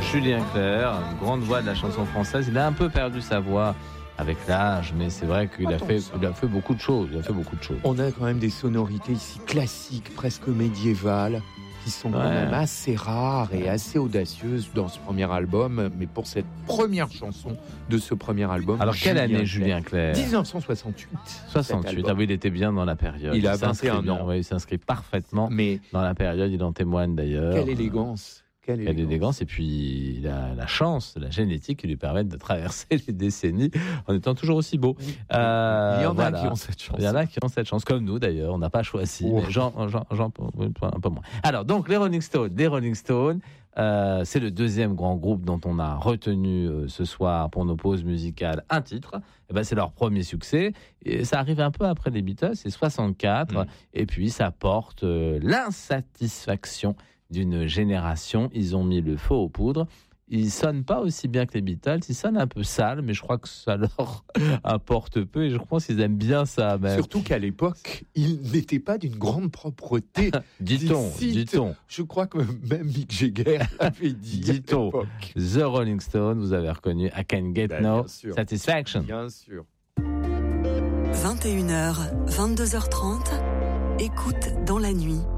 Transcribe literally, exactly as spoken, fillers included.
Julien Clerc, une grande voix de la chanson française. Il a un peu perdu sa voix avec l'âge, mais c'est vrai qu'il a fait, il a fait beaucoup de choses. Il a fait beaucoup de choses. On a quand même des sonorités ici classiques, presque médiévales, qui sont quand ouais. même assez rares et assez audacieuses dans ce premier album. Mais pour cette première chanson de ce premier album. Alors quelle année Julien Clerc? dix-neuf cent soixante-huit. soixante-huit. Ah oui, il était bien dans la période. Il a vingt et un ans. Oui, il s'inscrit parfaitement mais dans la période. Il en témoigne d'ailleurs. Quelle élégance. Quelle élégance. Quelle élégance. Et puis, il a la chance, la génétique qui lui permet de traverser les décennies en étant toujours aussi beau. Euh, il y en voilà. a qui ont cette chance. Il y en a qui ont cette chance, comme nous d'ailleurs. On n'a pas choisi, oh. mais Jean, Jean, Jean, un peu moins. Alors, donc, les Rolling Stones. Les Rolling Stones, euh, c'est le deuxième grand groupe dont on a retenu euh, ce soir pour nos pauses musicales un titre. Et ben, c'est leur premier succès. Et ça arrive un peu après les Beatles, c'est soixante-quatre. Mmh. Et puis, ça porte euh, l'insatisfaction d'une génération. Ils ont mis le feu aux poudres. Ils sonnent pas aussi bien que les Beatles. Ils sonnent un peu sales, mais je crois que ça leur apporte peu. Et je pense qu'ils aiment bien ça même. Surtout qu'à l'époque, ils n'étaient pas d'une grande propreté. dit-on, dit-on. Je crois que même Mick Jagger avait dit. dit-on. The Rolling Stones, vous avez reconnu I Can Get ben, No Satisfaction. Bien sûr. vingt et une heures, vingt-deux heures trente. Écoute dans la nuit.